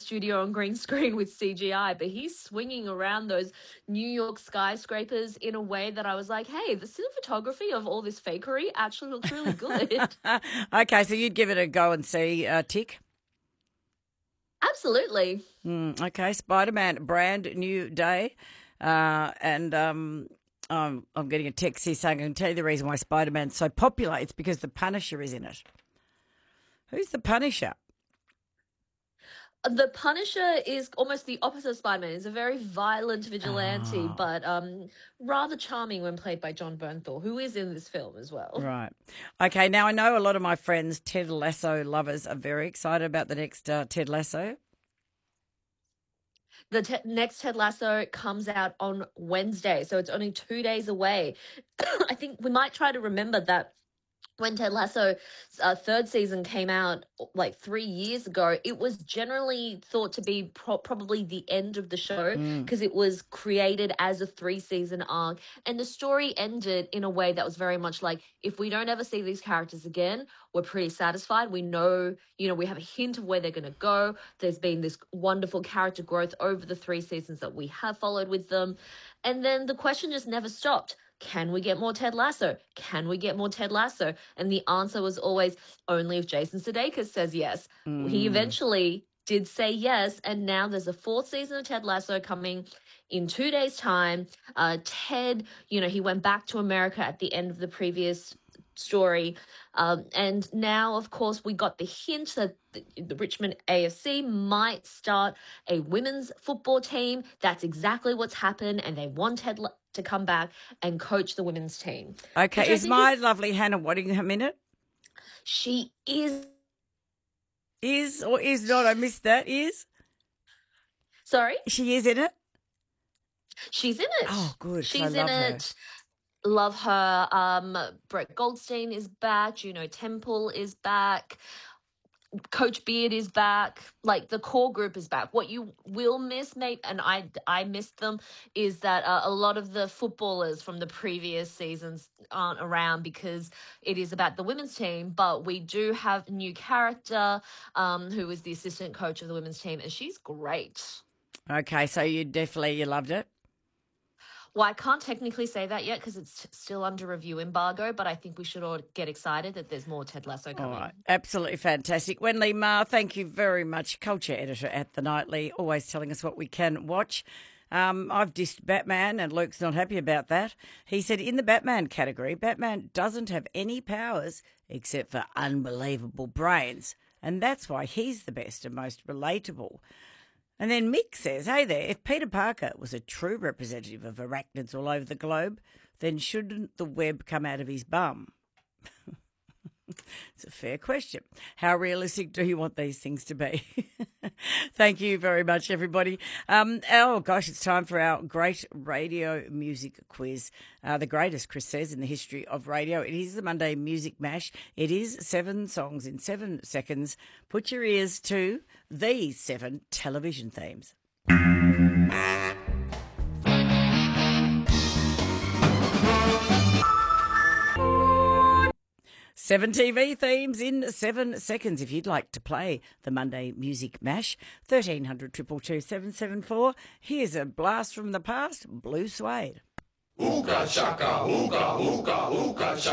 studio on green screen with CGI, but he's swinging around those New York skyscrapers in a way that I was like, hey, the cinematography of all this fakery actually looks really good. Okay, so you'd give it a go and see, Tick? Absolutely. Okay, Spider-Man, brand new day. I'm getting a text here saying I can tell you the reason why Spider-Man's so popular. It's because the Punisher is in it. Who's the Punisher? The Punisher is almost the opposite of Spider-Man. He's a very violent vigilante, Oh, but rather charming when played by John Bernthal, who is in this film as well. right. Okay, now I know a lot of my friends, Ted Lasso lovers, are very excited about the next Ted Lasso. The next Ted Lasso comes out on Wednesday, so it's only 2 days away. I think we might try to remember that when Ted Lasso's third season came out like 3 years ago, it was generally thought to be probably the end of the show because it was created as a 3 season arc. And the story ended in a way that was very much like, if we don't ever see these characters again, we're pretty satisfied. We know, we have a hint of where they're going to go. There's been this wonderful character growth over the 3 seasons that we have followed with them. And then the question just never stopped. Can we get more Ted Lasso? Can we get more Ted Lasso? And the answer was always only if Jason Sudeikis says yes. He eventually did say yes, and now there's a fourth season of Ted Lasso coming in 2 days' time. Ted, he went back to America at the end of the previous story. And now, of course, we got the hint that the Richmond AFC might start a women's football team. That's exactly what's happened, and they want Ted to come back and coach the women's team. Okay, is my lovely Hannah Waddingham in it? She is. Is or is not? I missed that. Is? Sorry? She is in it? She's in it. Oh, good. She's in it. Love her. Brett Goldstein is back. Juno Temple is back. Coach Beard is back. Like, the core group is back. What you will miss, mate, and I missed them, is that a lot of the footballers from the previous seasons aren't around because it is about the women's team. But we do have a new character who is the assistant coach of the women's team, and she's great. Okay, so you loved it? Well, I can't technically say that yet because it's still under review embargo, but I think we should all get excited that there's more Ted Lasso coming. All right. Absolutely fantastic. Wendy Ma, thank you very much. Culture editor at The Nightly, always telling us what we can watch. I've dissed Batman and Luke's not happy about that. He said in the Batman category, Batman doesn't have any powers except for unbelievable brains, and that's why he's the best and most relatable. And then Mick says, hey there, if Peter Parker was a true representative of arachnids all over the globe, then shouldn't the web come out of his bum? It's a fair question. How realistic do you want these things to be? Thank you very much, everybody. It's time for our great radio music quiz. The greatest, Chris says, in the history of radio. It is the Monday Music Mash. It is 7 songs in 7 seconds. Put your ears to these 7 television themes. 7 TV themes in 7 seconds. If you'd like to play the Monday Music Mash, 1300 222 774. Here's a blast from the past, Blue Suede. Ooga shaka, ooga, ooga, ooga shaka.